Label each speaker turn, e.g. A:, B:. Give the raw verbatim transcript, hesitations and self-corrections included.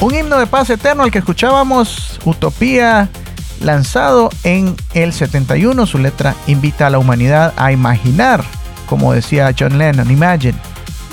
A: Un himno de paz eterno, al que escuchábamos, Utopía, lanzado en el setenta y uno. Su letra invita a la humanidad a imaginar, como decía John Lennon, imagine.